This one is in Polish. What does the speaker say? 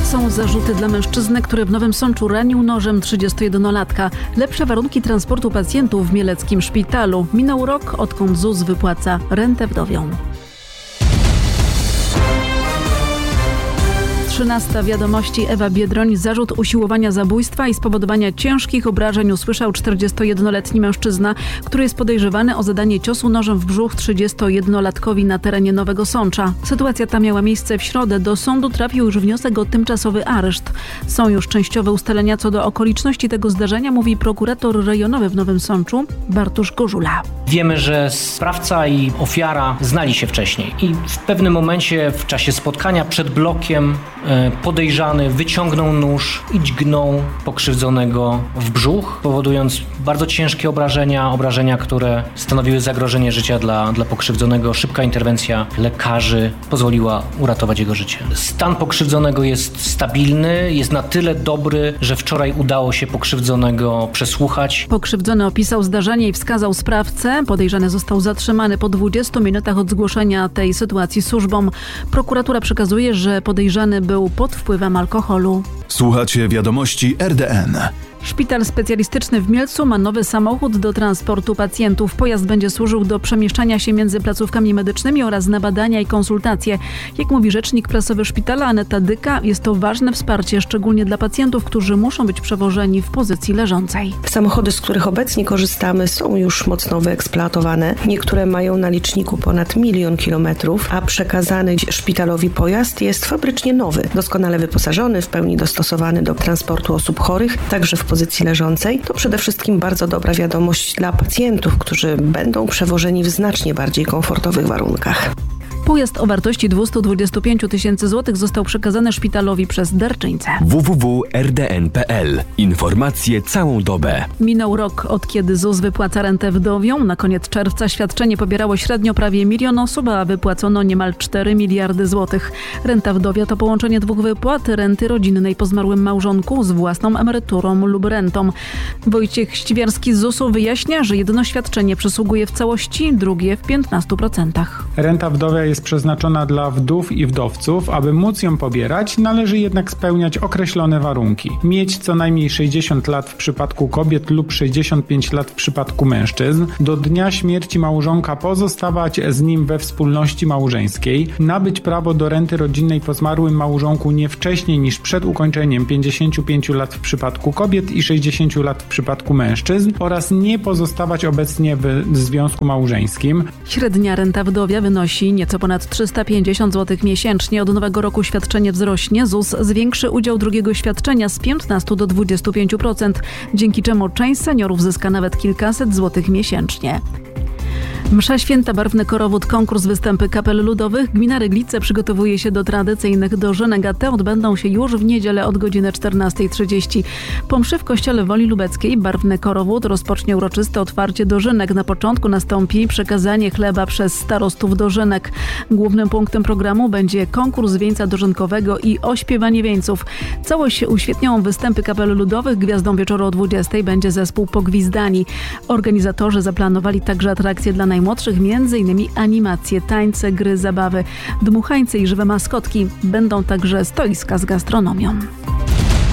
Są zarzuty dla mężczyzny, który w Nowym Sączu ranił nożem 31-latka. Lepsze warunki transportu pacjentów w mieleckim szpitalu. Minął rok, odkąd ZUS wypłaca rentę wdowią. 13 Wiadomości. Ewa Biedroń. Zarzut usiłowania zabójstwa i spowodowania ciężkich obrażeń usłyszał 41-letni mężczyzna, który jest podejrzewany o zadanie ciosu nożem w brzuch 31-latkowi na terenie Nowego Sącza. Sytuacja ta miała miejsce w środę. Do sądu trafił już wniosek o tymczasowy areszt. Są już częściowe ustalenia co do okoliczności tego zdarzenia, mówi prokurator rejonowy w Nowym Sączu Bartosz Kożula. Wiemy, że sprawca i ofiara znali się wcześniej i w pewnym momencie w czasie spotkania przed blokiem podejrzany wyciągnął nóż i dźgnął pokrzywdzonego w brzuch, powodując bardzo ciężkie obrażenia, które stanowiły zagrożenie życia dla pokrzywdzonego. Szybka interwencja lekarzy pozwoliła uratować jego życie. Stan pokrzywdzonego jest stabilny, jest na tyle dobry, że wczoraj udało się pokrzywdzonego przesłuchać. Pokrzywdzony opisał zdarzenie i wskazał sprawcę. Podejrzany został zatrzymany po 20 minutach od zgłoszenia tej sytuacji służbom. Prokuratura przekazuje, że podejrzany był pod wpływem alkoholu. Słuchacie Wiadomości RDN. Szpital specjalistyczny w Mielcu ma nowy samochód do transportu pacjentów. Pojazd będzie służył do przemieszczania się między placówkami medycznymi oraz na badania i konsultacje. Jak mówi rzecznik prasowy szpitala Aneta Dyka, jest to ważne wsparcie, szczególnie dla pacjentów, którzy muszą być przewożeni w pozycji leżącej. Samochody, z których obecnie korzystamy, są już mocno wyeksploatowane. Niektóre mają na liczniku ponad 1 000 000 kilometrów, a przekazany szpitalowi pojazd jest fabrycznie nowy, doskonale wyposażony, w pełni dostosowany do transportu osób chorych, także w pozycji leżącej. To przede wszystkim bardzo dobra wiadomość dla pacjentów, którzy będą przewożeni w znacznie bardziej komfortowych warunkach. Pojazd o wartości 225 000 złotych został przekazany szpitalowi przez darczyńcę. www.rdn.pl. Informacje całą dobę. Minął rok, od kiedy ZUS wypłaca rentę wdowią. Na koniec czerwca świadczenie pobierało średnio prawie 1 000 000 osób, a wypłacono niemal 4 miliardy złotych. Renta wdowia to połączenie dwóch wypłat: renty rodzinnej po zmarłym małżonku z własną emeryturą lub rentą. Wojciech Ściwiarski z ZUS-u wyjaśnia, że jedno świadczenie przysługuje w całości, drugie w 15%. Renta wdowia jest przeznaczona dla wdów i wdowców. Aby móc ją pobierać, należy jednak spełniać określone warunki. Mieć co najmniej 60 lat w przypadku kobiet lub 65 lat w przypadku mężczyzn. Do dnia śmierci małżonka pozostawać z nim we wspólności małżeńskiej. Nabyć prawo do renty rodzinnej po zmarłym małżonku nie wcześniej niż przed ukończeniem 55 lat w przypadku kobiet i 60 lat w przypadku mężczyzn oraz nie pozostawać obecnie w związku małżeńskim. Średnia renta wdowia wynosi nieco ponad 350 zł miesięcznie. Od nowego roku świadczenie wzrośnie. ZUS zwiększy udział drugiego świadczenia z 15 do 25%, dzięki czemu część seniorów zyska nawet kilkaset złotych miesięcznie. Msza święta, barwny korowód, konkurs, występy kapel ludowych. Gmina Ryglice przygotowuje się do tradycyjnych dożynek, a te odbędą się już w niedzielę od godziny 14:30. Po mszy w kościele Woli Lubeckiej barwny korowód rozpocznie uroczyste otwarcie dożynek. Na początku nastąpi przekazanie chleba przez starostów dożynek. Głównym punktem programu będzie konkurs wieńca dożynkowego i ośpiewanie wieńców. Całość uświetnią występy kapel ludowych. Gwiazdą wieczoru o 20:00 będzie zespół Pogwizdani. Organizatorzy zaplanowali także atrakcje dla najmłodszych, m.in. animacje, tańce, gry, zabawy, dmuchańce i żywe maskotki. Będą także stoiska z gastronomią.